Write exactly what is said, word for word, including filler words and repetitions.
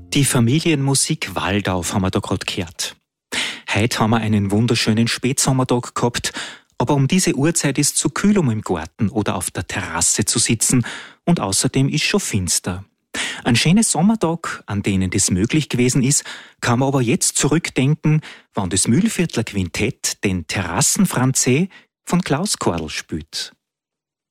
Die Familienmusik Waldauf haben wir da gerade gehört. Heute haben wir einen wunderschönen Spätsommertag gehabt, aber um diese Uhrzeit ist es zu kühl, um im Garten oder auf der Terrasse zu sitzen und außerdem ist schon finster. Ein schöner Sommertag, an denen das möglich gewesen ist, kann man aber jetzt zurückdenken, wann das Mühlviertler Quintett den Terrassenfranzais von Klaus Kordl spielt.